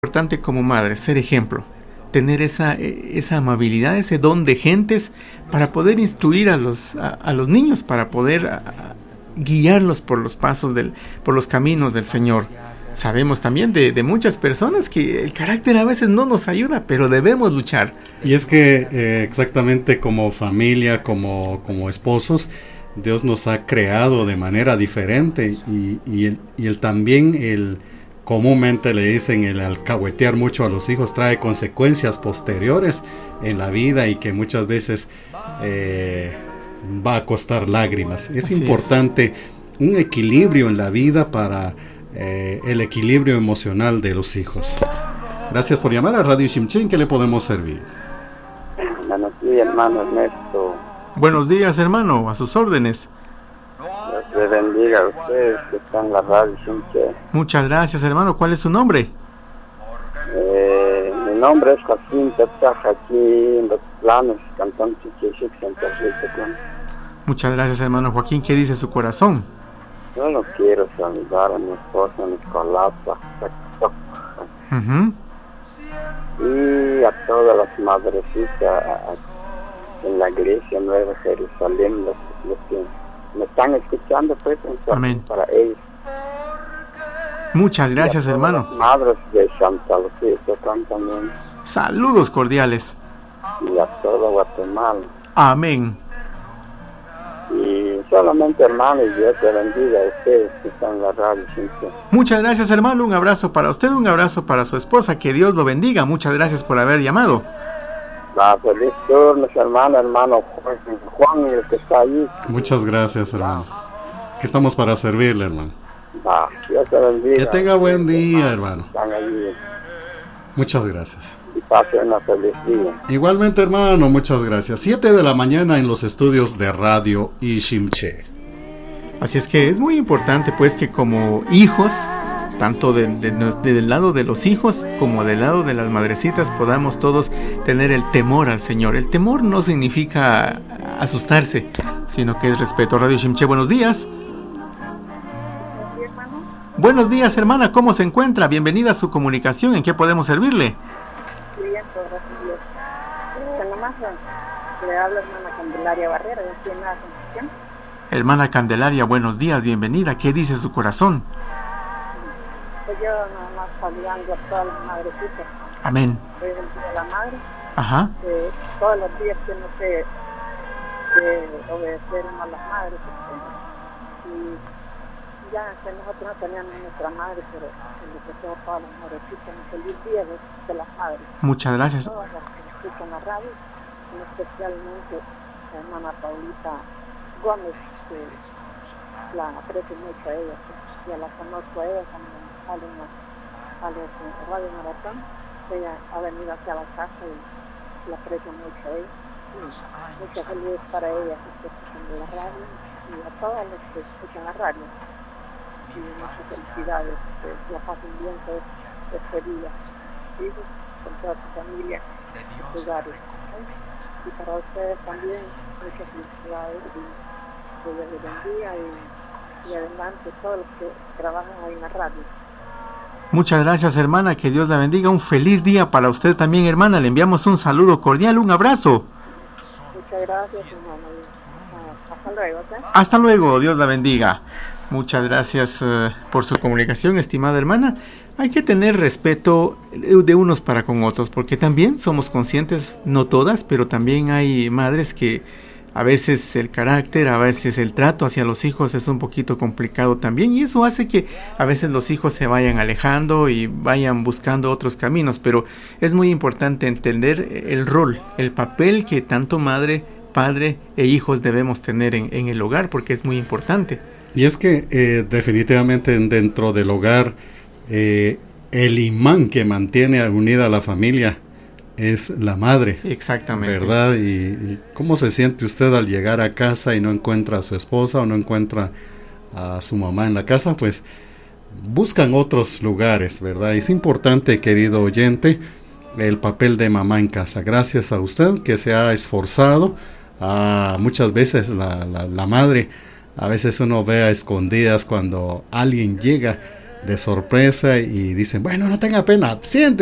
Importante como madre, ser ejemplo, tener esa amabilidad, ese don de gentes para poder instruir a los niños, para poder guiarlos por los pasos por los caminos del Señor. Sabemos también de muchas personas que el carácter a veces no nos ayuda, pero debemos luchar. Y es que exactamente como familia, como esposos, Dios nos ha creado de manera diferente y el también comúnmente le dicen el alcahuetear mucho a los hijos trae consecuencias posteriores en la vida y que muchas veces va a costar lágrimas. Es importante un equilibrio en la vida para el equilibrio emocional de los hijos. Gracias por llamar a Radio Shimché. ¿En qué le podemos servir? Buenos días, hermano Ernesto. Buenos días, hermano, a sus órdenes. Dios le bendiga a ustedes que están en la Radio Shimché. Muchas gracias, hermano. ¿Cuál es su nombre? Mi nombre es Joaquín Teptaja, aquí en Los Planos, Cantón Chichichic, Santa Rita. Muchas gracias, hermano Joaquín. ¿Qué dice su corazón? Yo no quiero saludar a mi esposa Nicolás y a todas las madrecitas en la iglesia Nueva Jerusalén, los que me están escuchando, pues, amén, para ellos. Muchas gracias, hermano. Las madres de Santa Lucía también. Saludos cordiales. Y a todo Guatemala. Amén. Y solamente, hermano, y Dios te bendiga a ustedes que están en la radio. Muchas gracias, hermano. Un abrazo para usted, un abrazo para su esposa. Que Dios lo bendiga. Muchas gracias por haber llamado. Feliz turno, hermano Juan, el que está ahí. Muchas gracias, hermano. Que estamos para servirle, hermano. Dios te bendiga. Que tenga buen día, hermano. Están allí. Muchas gracias. Y pase una feliz día. Igualmente, hermano, muchas gracias. 7 de la mañana en los estudios de Radio Shimché. Así es que es muy importante, pues, que como hijos, tanto del lado de los hijos como del lado de las madrecitas, podamos todos tener el temor al Señor. El temor no significa asustarse, sino que es respeto. Radio Shimché, buenos días. Buenos días, hermana, ¿cómo se encuentra? Bienvenida a su comunicación, ¿en qué podemos servirle? Bien, gracias a Dios. Nomás le habla hermana Candelaria Barrera, de aquí en la Concepción. Hermana Candelaria, buenos días, bienvenida, ¿qué dice su corazón? Pues yo nada más saludando a todas las madrecitas. Amén. Soy del Día de la Madre. Ajá. Todos los días tengo que obedecer a las madres. Y ya que nosotros no teníamos nuestra madre, pero en lo que sea todas las madrecitas, un feliz día de las madres. Muchas gracias. Todas las que escuchan la radio, especialmente la hermana Paulita Gómez, que la aprecio mucho a ella, ya la conozco a ella cuando salen a los Radio Maratón. Ella ha venido hacia la casa y la aprecio mucho a ella. Muchas felicidades para ella que escuchan la radio y a todas las que escuchan la radio. Y muchas felicidades, que la pasen bien todo este día, hijos, con toda su familia, sus hogares. Y para ustedes también, muchas felicidades y que Dios les bendiga y adelante todos los que trabajan ahí en la radio. Muchas gracias, hermana, que Dios la bendiga. Un feliz día para usted también, hermana. Le enviamos un saludo cordial, un abrazo. Muchas gracias, hermano. Hasta luego, ¿ok? Hasta luego, Dios la bendiga. Muchas gracias por su comunicación, estimada hermana. Hay que tener respeto de unos para con otros, porque también somos conscientes, no todas, pero también hay madres que a veces el carácter, a veces el trato hacia los hijos es un poquito complicado también, y eso hace que a veces los hijos se vayan alejando y vayan buscando otros caminos, pero es muy importante entender el rol, el papel que tanto madre, padre e hijos debemos tener en el hogar, porque es muy importante. Y es que definitivamente dentro del hogar el imán que mantiene unida a la familia es la madre. Exactamente. ¿Verdad? Y ¿cómo se siente usted al llegar a casa y no encuentra a su esposa o no encuentra a su mamá en la casa? Pues buscan otros lugares, ¿verdad? Es importante, querido oyente, el papel de mamá en casa. Gracias a usted que se ha esforzado. Muchas veces la madre, a veces uno ve a escondidas cuando alguien llega de sorpresa y dicen, bueno, no tenga pena, siente.